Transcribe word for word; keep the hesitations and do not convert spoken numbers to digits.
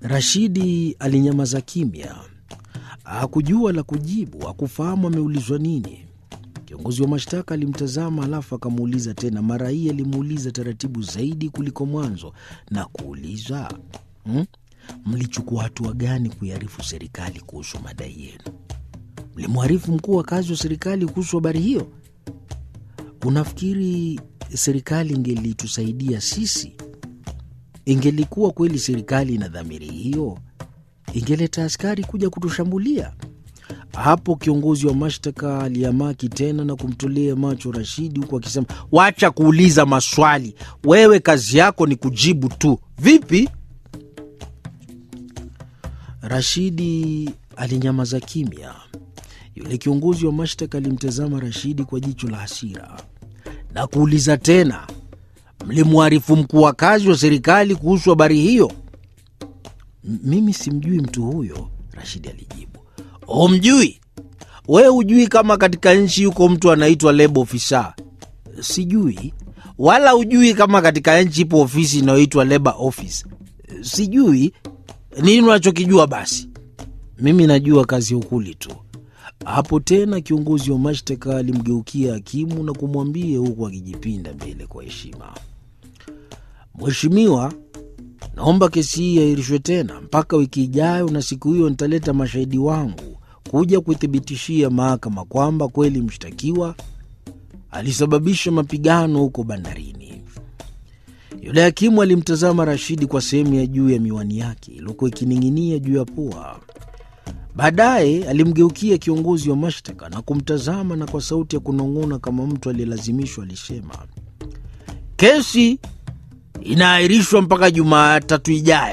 Rashidi alinyamaza kimya. Hakujua la kujibu, hakufahamu ameulizwa nini. Kiongozi wa mashtaka alimtazama alafu akamuuliza tena. Mara hii alimuuliza taratibu zaidi kuliko mwanzo na kuuliza, hmm? Mlichukua hatua gani kuiarifu serikali kuhusu madai yenu? Mlimwarifu mkuu wa kazi wa serikali kuhusu habari hiyo? Unafikiri serikali ingelitusaidia sisi? Ingelikuwa kweli serikali ina dhamiri hiyo, ingeleta askari kuja kutushambulia? Hapo kiongozi wa mashtaka aliamaki tena na kumtolea macho Rashidi huku akisema, wacha kuuliza maswali, wewe kazi yako ni kujibu tu. Vipi? Rashidi alinyamaza kimya. Yule kiongozi wa mashtaka alimtazama Rashidi kwa jicho la hasira na kuuliza tena, mlimwarifu mkuu wa kazi wa serikali kuhusu habari hiyo? Mimi simjui mtu huyo, Rashidi alijibu. Humjui? Wewe hujui kama katika nchi yuko mtu anaitwa labor officer? Sijui. Wala hujui kama katika nchi ipo ofisi inayoitwa labor office? Sijui. Nini unachokijua basi? Mimi najua kazi ya ukuli tu. Hapo tena kiongozi wa mashtaka alimgeukia hakimu na kumwambia huku akijipinda mbele kwa heshima, Mheshimiwa, naomba kesi hii iahirishwe tena mpaka wiki ijayo, na siku hiyo nitaleta mashahidi wangu kuja kuithibitishia mahakama kwamba kweli mshtakiwa alisababisha mapigano huko bandarini. Yule hakimu alimtazama Rashidi kwa sehemu ya juu ya miwani yake iliyokuwa ikining'inia juu ya pua. Baadaye alimgeukia kiongozi wa mashtaka na kumtazama, na kwa sauti ya kunong'ona kama mtu aliyelazimishwa alisema, kesi inaahirishwa mpaka Jumatatu ijayo.